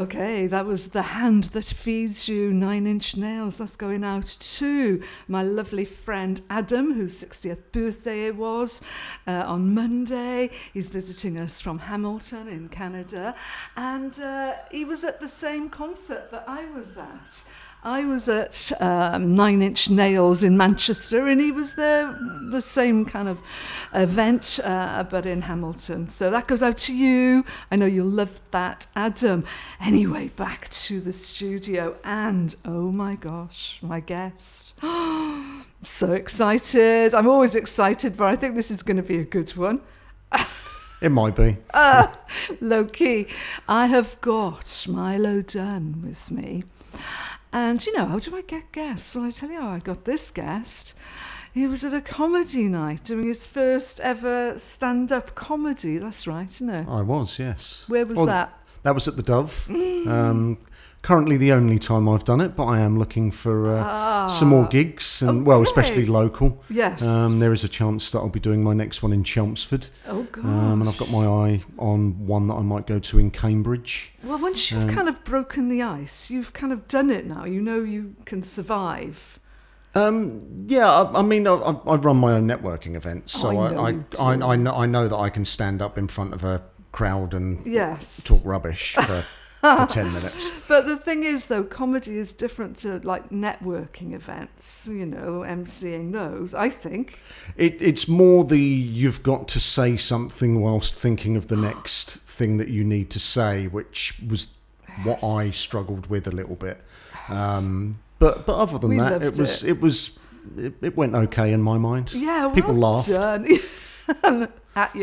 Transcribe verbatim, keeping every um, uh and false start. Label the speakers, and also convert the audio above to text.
Speaker 1: Okay, that was The Hand That Feeds You, Nine Inch Nails. That's going out to my lovely friend Adam, whose sixtieth birthday it was uh, on Monday. He's visiting us from Hamilton in Canada. And uh, he was at the same concert that I was at. I was at um, Nine Inch Nails in Manchester, and he was there, the same kind of event, uh, but in Hamilton. So that goes out to you. I know you'll love that, Adam. Anyway, back to the studio, and oh my gosh, my guest. So excited. I'm always excited, but I think this is going to be a good one.
Speaker 2: It might be.
Speaker 1: uh, low key. I have got Milo Dunn with me. And, you know, how do I get guests? Well, I tell you how I got this guest. He was at a comedy night doing his first ever stand-up comedy. That's right, isn't it?
Speaker 2: I was, yes.
Speaker 1: Where was
Speaker 2: well,
Speaker 1: that?
Speaker 2: That was at the Dove. Mm. Um, currently the only time I've done it, but I am looking for uh, ah, some more gigs, and
Speaker 1: okay.
Speaker 2: well, especially local.
Speaker 1: Yes.
Speaker 2: Um, there is a chance that I'll be doing my next one in Chelmsford.
Speaker 1: Oh, gosh.
Speaker 2: Um, and I've got my eye on one that I might go to in Cambridge.
Speaker 1: Well, once you've um, kind of broken the ice, you've kind of done it now. You know you can survive.
Speaker 2: Um, yeah, I, I mean, I, I run my own networking events, so
Speaker 1: oh, I,
Speaker 2: I,
Speaker 1: know
Speaker 2: I, I, I, know, I know that I can stand up in front of a crowd and
Speaker 1: yes.
Speaker 2: talk rubbish for, for ten minutes.
Speaker 1: But the thing is, though, comedy is different to like networking events, you know, emceeing those, I think.
Speaker 2: It, it's more the you've got to say something whilst thinking of the next thing that you need to say, which was yes. what I struggled with a little bit. Yes. Um, but but other than
Speaker 1: we
Speaker 2: that, it was
Speaker 1: it.
Speaker 2: it was it, it went okay in my mind.
Speaker 1: Yeah, well
Speaker 2: people laughed.
Speaker 1: Done. At you.